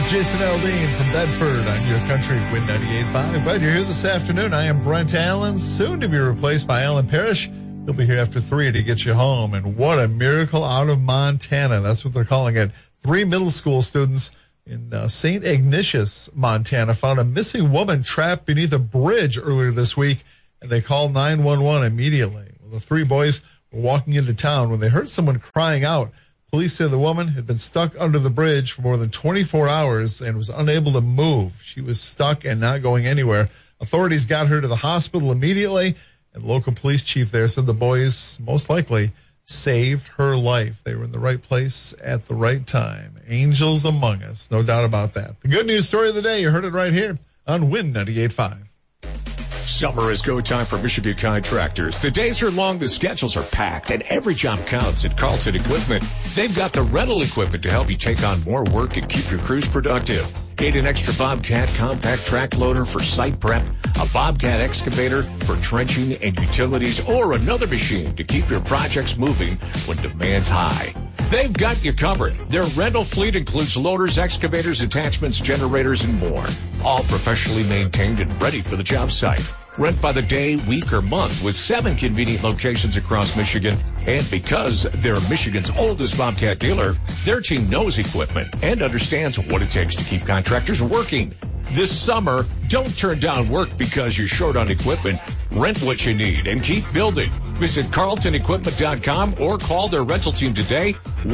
Jason Aldean from Bedford on your country, Win 98.5. Glad you're here this afternoon. I am Brent Allen, soon to be replaced by Alan Parrish. He'll be here after 3 to get you home. And what a miracle out of Montana. That's what they're calling it. 3 middle school students in St. Ignatius, Montana, found a missing woman trapped beneath a bridge earlier this week, and they called 911 immediately. Well, the 3 boys were walking into town when they heard someone crying out. Police say the woman had been stuck under the bridge for more than 24 hours and was unable to move. She was stuck and not going anywhere. Authorities got her to the hospital immediately, and local police chief there said the boys most likely saved her life. They were in the right place at the right time. Angels among us, no doubt about that. The good news story of the day, you heard it right here on Win 98.5. Summer is go time for Michigan Contractors. The days are long, the schedules are packed, and every job counts at Carlton Equipment. They've got the rental equipment to help you take on more work and keep your crews productive. Need an extra Bobcat compact track loader for site prep, a Bobcat excavator for trenching and utilities, or another machine to keep your projects moving when demand's high. They've got you covered. Their rental fleet includes loaders, excavators, attachments, generators, and more. All professionally maintained and ready for the job site. Rent by the day, week, or month with 7 convenient locations across Michigan. And because they're Michigan's oldest Bobcat dealer, their team knows equipment and understands what it takes to keep contractors working. This summer, don't turn down work because you're short on equipment. Rent what you need and keep building. Visit carltonequipment.com or call their rental team today,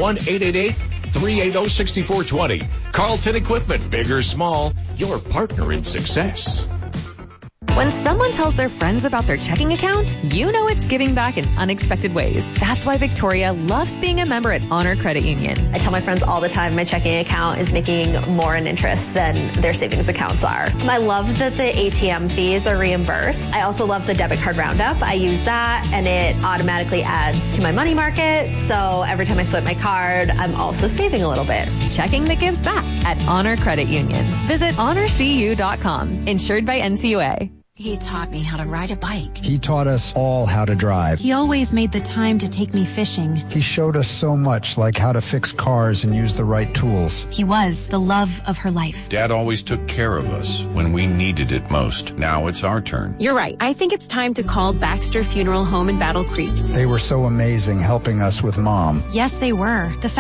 1-888-380-6420. Carlton Equipment, big or small, your partner in success. When someone tells their friends about their checking account, you know it's giving back in unexpected ways. That's why Victoria loves being a member at Honor Credit Union. I tell my friends all the time my checking account is making more in interest than their savings accounts are. I love that the ATM fees are reimbursed. I also love the debit card roundup. I use that and it automatically adds to my money market. So every time I swipe my card, I'm also saving a little bit. Checking that gives back at Honor Credit Union. Visit honorcu.com. Insured by NCUA. He taught me how to ride a bike. He taught us all how to drive. He always made the time to take me fishing. He showed us so much, like how to fix cars and use the right tools. He was the love of her life. Dad always took care of us when we needed it most. Now it's our turn. You're right. I think it's time to call Baxter Funeral Home in Battle Creek. They were so amazing helping us with Mom. Yes, they were. The